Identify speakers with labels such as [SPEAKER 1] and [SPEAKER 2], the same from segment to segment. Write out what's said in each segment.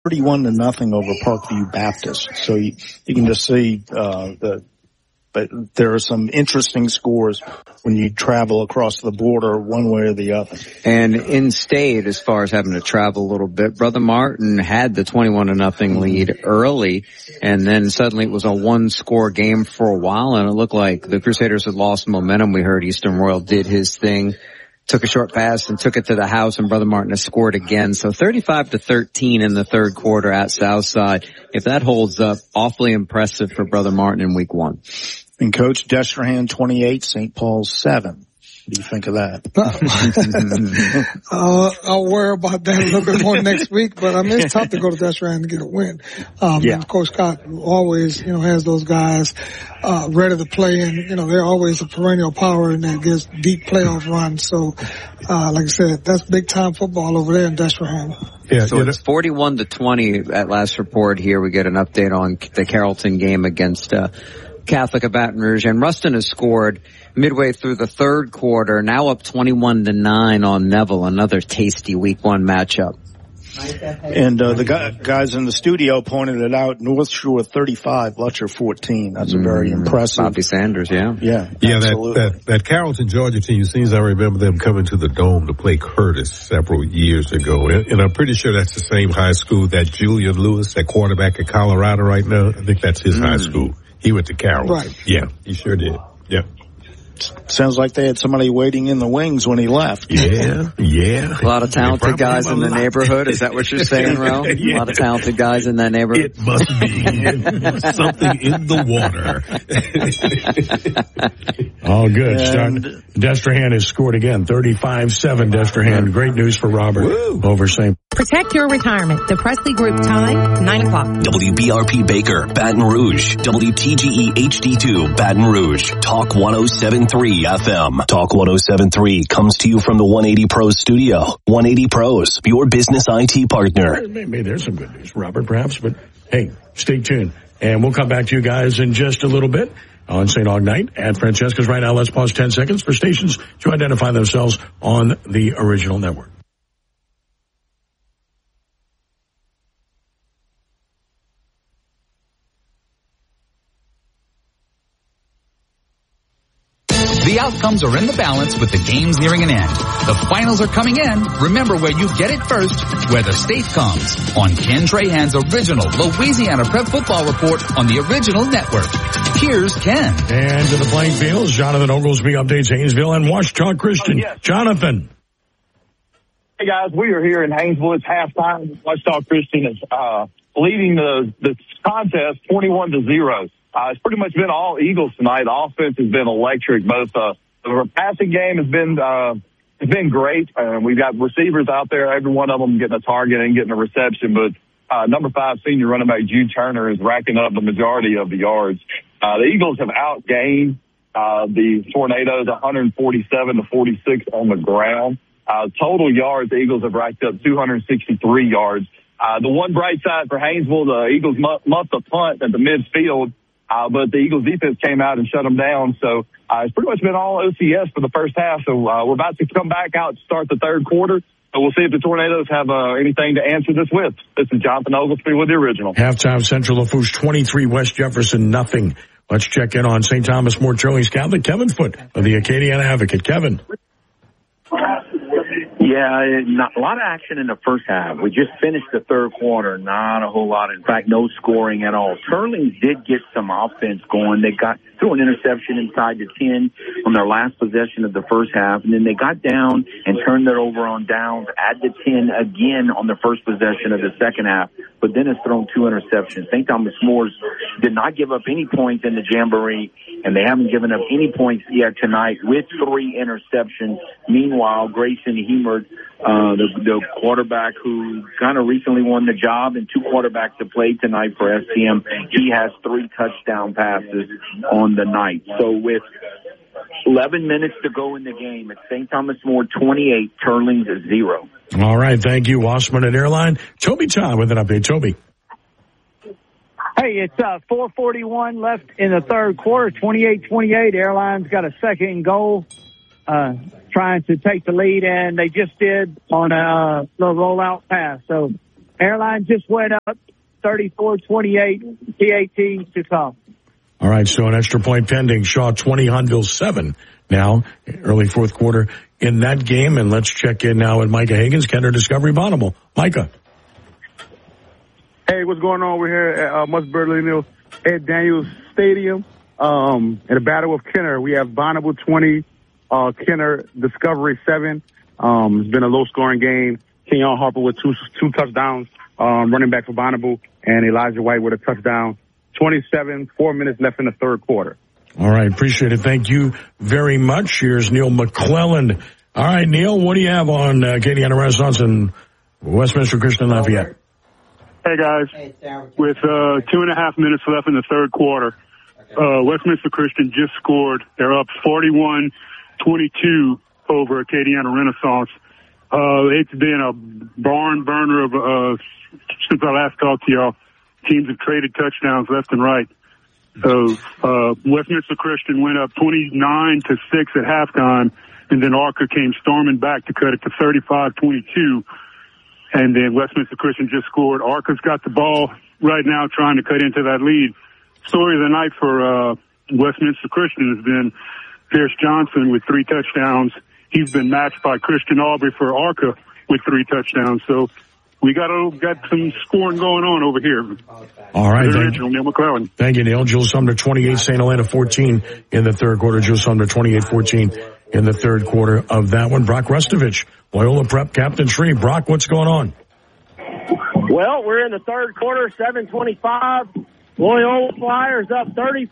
[SPEAKER 1] 31-0 over Parkview Baptist. So you can just see but there are some interesting scores when you travel across the border one way or the other.
[SPEAKER 2] And in-state, as far as having to travel a little bit, Brother Martin had the 21-0 lead early, and then suddenly it was a one-score game for a while, and it looked like the Crusaders had lost momentum. We heard Eastern Royal did his thing, took a short pass and took it to the house, and Brother Martin has scored again. So 35-13 in the third quarter at Southside. If that holds up, awfully impressive for Brother Martin in week 1.
[SPEAKER 1] And Coach, Destrehan 28, St. Paul's 7. What do you think of that?
[SPEAKER 3] I'll worry about that a little bit more next week, but I mean, it's tough to go to Destrehan to get a win. And Coach Scott always, has those guys, ready to play, and, they're always a perennial power in that gets deep playoff runs. So, like I said, that's big time football over there in Destrehan.
[SPEAKER 2] Yeah, so it's 41-20 at last report here. We get an update on the Carrollton game against, Catholic of Baton Rouge, and Ruston has scored midway through the third quarter, now up 21-9 on Neville, another tasty week 1 matchup.
[SPEAKER 1] And the guys in the studio pointed it out, North Shore 35, Lutcher 14. That's a very impressive.
[SPEAKER 2] Bobby Sanders,
[SPEAKER 4] Yeah, that Carrollton, Georgia team, seems I remember them coming to the Dome to play Curtis several years ago. And I'm pretty sure that's the same high school that Julian Lewis, that quarterback at Colorado right now, I think that's his high school. He went to Carrollton.
[SPEAKER 3] Right.
[SPEAKER 4] Yeah, he sure did. Yeah.
[SPEAKER 1] Sounds like they had somebody waiting in the wings when he left.
[SPEAKER 4] Yeah.
[SPEAKER 2] A lot of talented guys in the neighborhood. Is that what you're saying, Ro?
[SPEAKER 4] Yeah.
[SPEAKER 2] A lot of talented guys in that neighborhood.
[SPEAKER 4] It must be something in the water.
[SPEAKER 5] All good. Destrehan has scored again. 35-7 Destrehan. Great news for Robert over St.
[SPEAKER 6] Protect your retirement. The Presley Group time, 9 o'clock.
[SPEAKER 7] WBRP Baker, Baton Rouge. WTGE HD2, Baton Rouge. Talk 107.3 FM. Talk 107.3 comes to you from the 180 Pros studio. 180 Pros, your business IT partner.
[SPEAKER 5] Maybe there's some good news, Robert, perhaps, but hey, stay tuned. And we'll come back to you guys in just a little bit on St. Aug night at Francesca's. Right now, let's pause 10 seconds for stations to identify themselves on the original network.
[SPEAKER 8] The outcomes are in the balance with the games nearing an end. The finals are coming in. Remember where you get it first, where the state comes. On Ken Trahan's original Louisiana Prep Football Report on the original network. Here's Ken.
[SPEAKER 5] And to the playing fields, Jonathan Oglesby updates Haynesville and Ouachita Christian. Jonathan.
[SPEAKER 9] Hey guys, we are here in Haynesville. It's halftime. Ouachita Christian is leading the contest 21-0. It's pretty much been all Eagles tonight. The offense has been electric. Both the passing game has been great. We've got receivers out there, every one of them getting a target and getting a reception. But number 5 senior running back Jude Turner is racking up the majority of the yards. The Eagles have outgained the Tornadoes 147-46 on the ground. Total yards, the Eagles have racked up 263 yards. The one bright side for Haynesville, the Eagles muffed a punt at the midfield. But the Eagles defense came out and shut them down. So it's pretty much been all OCS for the first half. So we're about to come back out to start the third quarter. So we'll see if the Tornadoes have anything to answer this with. This is Jonathan Oglesby with the original.
[SPEAKER 5] Halftime, Central Lafourche 23, West Jefferson nothing. Let's check in on St. Thomas More Choice Catholic. Kevin Foote of the Acadiana Advocate. Kevin.
[SPEAKER 10] Yeah, a lot of action in the first half. We just finished the third quarter. Not a whole lot. In fact, no scoring at all. Turlings did get some offense going. They got threw an interception inside the 10 on their last possession of the first half, and then they got down and turned it over on downs at the 10 again on the first possession of the second half, but then has thrown 2 interceptions. St. Thomas Moores did not give up any points in the Jamboree, and they haven't given up any points yet tonight with 3 interceptions. Meanwhile, Grayson Hemert, the quarterback who kind of recently won the job and 2 quarterbacks to play tonight for STM, he has 3 touchdown passes on the night. So with 11 minutes to go in the game, it's St. Thomas More 28, Turlings 0.
[SPEAKER 5] All right, thank you, Wasserman and Airline. Toby Cha with an update. Toby.
[SPEAKER 11] Hey, it's 4:41 left in the third quarter, 28-28. Airline's got a second and goal, trying to take the lead, and they just did on a little rollout pass. So Airline just went up 34-28. PAT to come.
[SPEAKER 5] All right, so an extra point pending. Shaw 20, Huntsville 7 now, early fourth quarter in that game. And let's check in now with Micah Higgins, Kenner Discovery Bonneville. Micah.
[SPEAKER 12] Hey, what's going on? We're here at Musburger Ed Daniels Stadium in the Battle of Kenner. We have Bonneville 20, Kenner Discovery 7. It's been a low-scoring game. Kenyon Harper with two touchdowns, running back for Bonneville, and Elijah White with a touchdown. 27, 4 minutes left in the third quarter.
[SPEAKER 5] All right, appreciate it. Thank you very much. Here's Neil McClellan. All right, Neil, what do you have on Acadiana Renaissance and Westminster Christian Lafayette?
[SPEAKER 13] Hey, guys. With 2.5 minutes left in the third quarter, Westminster Christian just scored. They're up 41-22 over Acadiana Renaissance. It's been a barn burner of since I last talked to y'all. Teams have traded touchdowns left and right. So Westminster Christian went up 29-6 at halftime, and then Arca came storming back to cut it to 35-22. And then Westminster Christian just scored. Arca's got the ball right now trying to cut into that lead. Story of the night for Westminster Christian has been Pierce Johnson with 3 touchdowns. He's been matched by Christian Aubrey for Arca with 3 touchdowns. So we got some scoring going on over here.
[SPEAKER 5] All right.
[SPEAKER 13] Neil McClellan.
[SPEAKER 5] Thank you, Neil. Jules Sumner 28, St. Helena 14 in the third quarter. Jules Sumner 28-14 in the third quarter of that one. Brock Rustovich, Loyola Prep Captain Tree. Brock, what's going on?
[SPEAKER 14] Well, we're in the third quarter, 7:25. Loyola Flyers up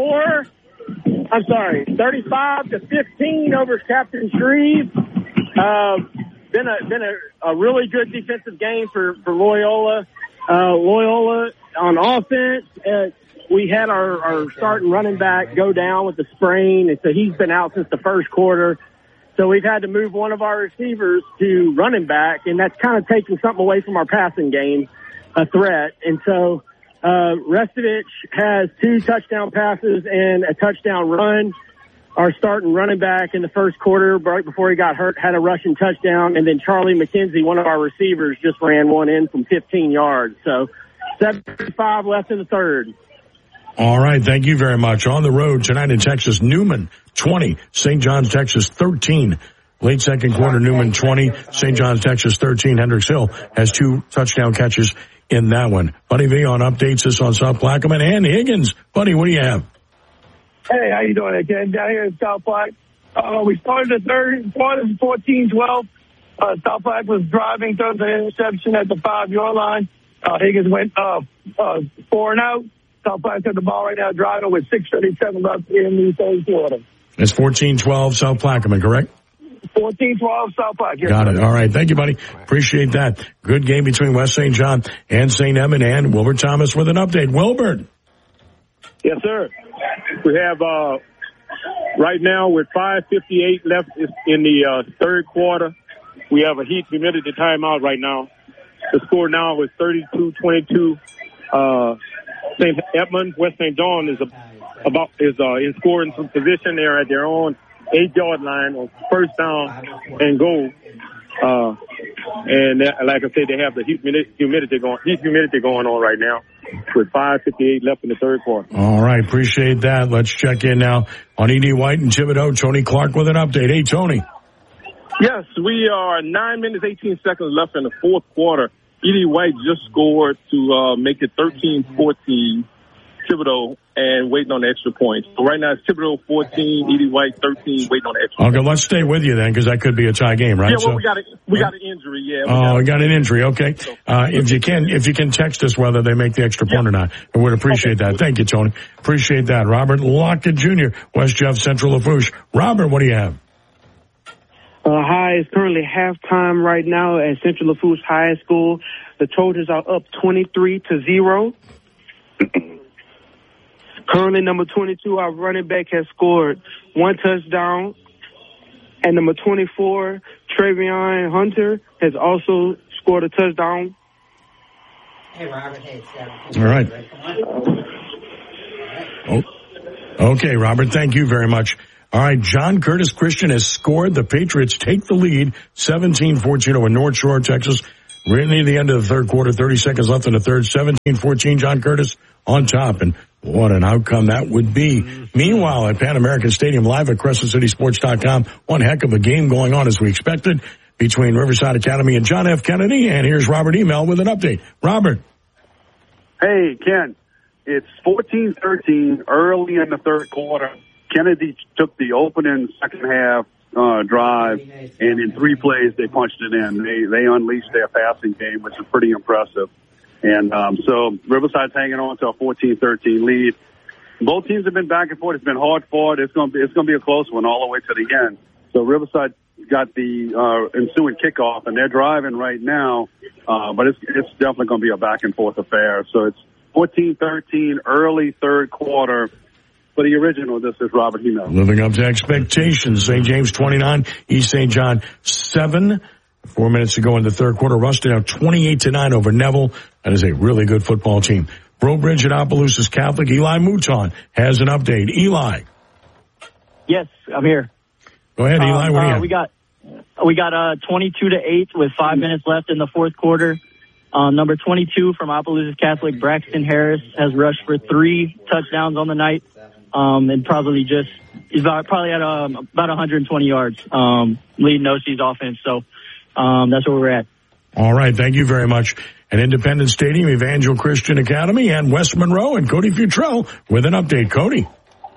[SPEAKER 14] 35-15 over Captain Shreve. Been a really good defensive game for Loyola. Loyola on offense, we had our starting running back go down with a sprain, and so he's been out since the first quarter. So we've had to move one of our receivers to running back, and that's kind of taking something away from our passing game, a threat. And so Restovich has 2 touchdown passes and a touchdown run. Our starting running back in the first quarter, right before he got hurt, had a rushing touchdown. And then Charlie McKenzie, one of our receivers, just ran one in from 15 yards. So 7:55 left in the third.
[SPEAKER 5] All right. Thank you very much. On the road tonight in Texas, Newman 20, St. John's, Texas 13. Late second quarter, Newman 20, St. John's, Texas 13. Hendricks Hill has 2 touchdown catches in that one. Buddy V on updates us on South Plaquemine and Higgins. Buddy, what do you have?
[SPEAKER 15] Hey, how you doing again? Down here in South Plaque. We started the third quarter 14-12. South Plaque was driving, throws an interception at the 5-yard line. Higgins went 4-and-out. South Plaque got the ball right now, driving with 6:37 left in the third quarter.
[SPEAKER 5] It's 14-12 South Plaquemine, correct?
[SPEAKER 15] 14-12 South Plaque. Yes,
[SPEAKER 5] got it. All right. Thank you, buddy. Appreciate that. Good game between West St. John and St. Edmund, and Wilbur Thomas with an update. Wilbur.
[SPEAKER 16] Yes, sir. We have, right now with 5:58 left in the third quarter, we have a heat humidity timeout right now. The score now is 32-22. St. Edmund, West St. John is in scoring position. They're at their own 8-yard line on first down and goal. And like I said, they have the heat humidity going on right now with 5:58 left in the third quarter.
[SPEAKER 5] All right. Appreciate that. Let's check in now on E.D. White and Thibodeau. Tony Clark with an update. Hey, Tony.
[SPEAKER 16] Yes, we are 9 minutes, 18 seconds left in the fourth quarter. E.D. White just scored to make it 13-14. Thibodeau and waiting on the extra points. So right now it's Thibodeau 14, E.D. White 13, waiting on the extra points.
[SPEAKER 5] Okay, let's stay with you then, because that could be a tie game, right?
[SPEAKER 16] Yeah, well, we got an injury.
[SPEAKER 5] Yeah. We got an injury. Okay. If you can text us whether they make the extra point or not, I would appreciate that. Thank you, Tony. Appreciate that. Robert Lockett Jr., West Jeff Central Lafourche. Robert, what do you have?
[SPEAKER 17] Hi, it's currently halftime right now at Central Lafourche High School. The Trojans are up 23-0. Currently, number 22, our running back, has scored 1 touchdown. And number 24, Travion Hunter, has also scored a touchdown.
[SPEAKER 18] Hey, Robert. Hey, it's
[SPEAKER 5] All right. Okay, Robert, thank you very much. All right, John Curtis Christian has scored. The Patriots take the lead, 17-14 over North Shore, Texas. We're near the end of the third quarter, 30 seconds left in the third, 17-14, John Curtis on top. And what an outcome that would be. Meanwhile, at Pan American Stadium, live at CrescentCitySports.com, one heck of a game going on as we expected between Riverside Academy and John F. Kennedy. And here's Robert Emel with an update. Robert.
[SPEAKER 16] Hey, Ken. It's 14-13 early in the third quarter. Kennedy took the opening second half drive, and in 3 plays they punched it in. They unleashed their passing game, which is pretty impressive. And so Riverside's hanging on to a 14-13 lead. Both teams have been back and forth. It's been hard fought. It's going to be a close one all the way to the end. So Riverside got the ensuing kickoff, and they're driving right now. But it's definitely going to be a back and forth affair. So it's 14-13 early third quarter. For the original, this is Robert Emel.
[SPEAKER 5] Living up to expectations. St. James 29, East St. John 7. 4 minutes to go in the third quarter. Ruston out 28-9 over Neville. That is a really good football team. Brobridge at Opelousas Catholic. Eli Mouton has an update. Eli.
[SPEAKER 19] Yes, I'm here.
[SPEAKER 5] Go ahead, Eli. What do you have?
[SPEAKER 19] We got 22-8 with 5 minutes left in the fourth quarter. Number 22 from Opelousas Catholic, Braxton Harris, has rushed for 3 touchdowns on the night. And he's probably at about 120 yards, leading OC's offense. So, that's where we're at.
[SPEAKER 5] All right. Thank you very much. At Independence Stadium, Evangel Christian Academy and West Monroe, and Cody Futrell with an update. Cody.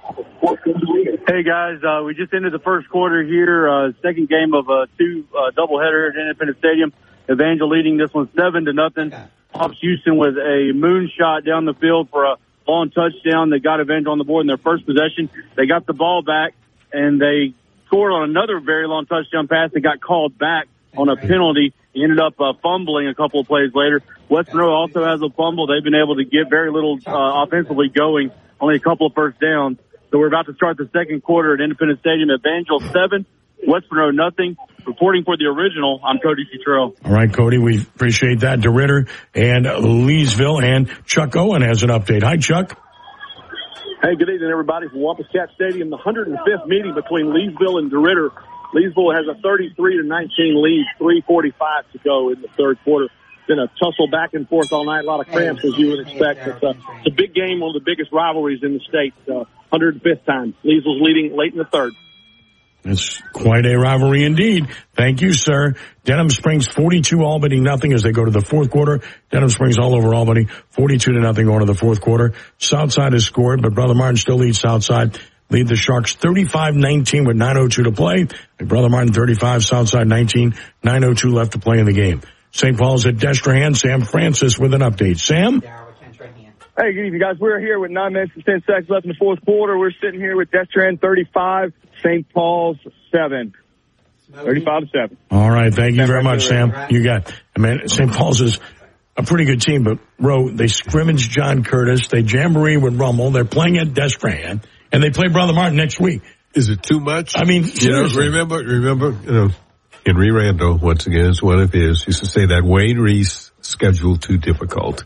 [SPEAKER 20] Hey guys, we just ended the first quarter here, second game of 2 doubleheader at Independence Stadium. Evangel leading this one 7-0. Hobbs Houston with a moonshot down the field for a long touchdown that got Evangel on the board in their first possession. They got the ball back, and they scored on another very long touchdown pass that got called back on a penalty. He ended up fumbling a couple of plays later. West Monroe also has a fumble. They've been able to get very little offensively going, only a couple of first downs. So we're about to start the second quarter at Independence Stadium. Evangel 7, West Monroe nothing. Reporting for the original, I'm Cody Futrell.
[SPEAKER 5] All right, Cody, we appreciate that. DeRitter and Leesville, and Chuck Owen has an update. Hi, Chuck.
[SPEAKER 21] Hey, good evening, everybody, from Wampus Cat Stadium. The 105th meeting between Leesville and DeRitter. Leesville has a 33-19 lead, 3:45 to go in the third quarter. Been a tussle back and forth all night, a lot of cramps as you would expect. It's a big game, one of the biggest rivalries in the state. 105th time. Leesville's leading late in the third.
[SPEAKER 5] It's quite a rivalry indeed. Thank you, sir. Denham Springs 42, Albany nothing as they go to the fourth quarter. Denham Springs all over Albany, 42-0 going to the fourth quarter. Southside has scored, but Brother Martin still leads Southside. Lead the Sharks 35-19 with 9:02 to play. Brother Martin 35, Southside 19, 9:02 left to play in the game. St. Paul's at Destrehan. Sam Francis with an update. Sam?
[SPEAKER 22] Hey, good evening, guys. We're here with 9 minutes and 10 seconds left in the fourth quarter. We're sitting here with Destrehan 35, St. Paul's 7. 35-7.
[SPEAKER 5] All right. Thank you very much, Sam. You got, St. Paul's is a pretty good team, but they scrimmage John Curtis. They jamboree with Rummel. They're playing at Destrehan, and they play Brother Martin next week.
[SPEAKER 4] Is it too much?
[SPEAKER 5] I mean, seriously.
[SPEAKER 4] Remember, Henry Randall, once again, is one of his, used to say that Wayne Reese scheduled too difficult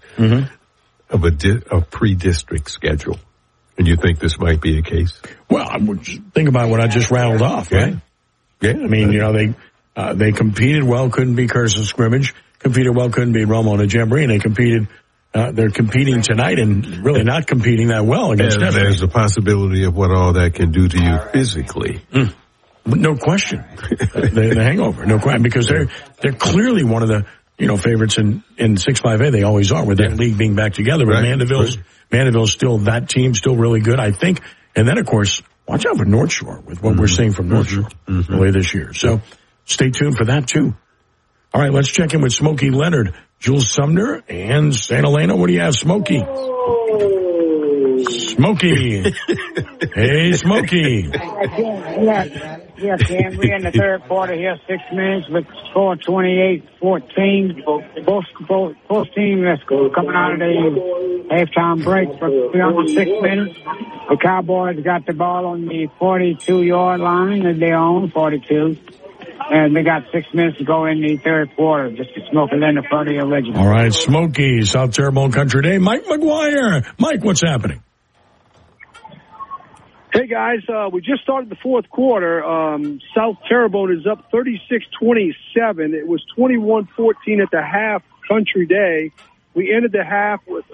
[SPEAKER 4] of a pre-district schedule. And you think this might be a case?
[SPEAKER 5] Well, think about what I just rattled off, right?
[SPEAKER 4] Yeah.
[SPEAKER 5] I mean, they competed well, couldn't beat Curtis' scrimmage, competed well, couldn't beat Rummel in a jamboree, and they competed, they're competing tonight and really not competing that well against
[SPEAKER 4] us. There's a possibility of what all that can do to you physically.
[SPEAKER 5] No question. the hangover, no question, because they're clearly one of the, favorites in 6-5A. They always are, with that league being back together. But Mandeville's still, that team still really good, I think. And then, of course, watch out for North Shore with what we're seeing from North Shore early this year. So stay tuned for that too. All right, let's check in with Smokey Leonard, Jules Sumner, and Santa Elena. What do you have, Smokey? Smokey. Hey, Smokey.
[SPEAKER 23] Yes, Ken. We're in the third quarter here, 6 minutes, with score 28-14. Both teams coming out of the halftime break for 6 minutes. The Cowboys got the ball on the 42-yard line of their own, 42. And they got 6 minutes to go in the third quarter. Just to Smokey Leonard for the original.
[SPEAKER 5] All right, Smokey, South Terrebonne Country Day. Mike McGuire. Mike, what's happening?
[SPEAKER 1] Hey, guys, we just started the fourth quarter. South Terrebonne is up 36-27. It was 21-14 at the half, Country Day. We ended the half with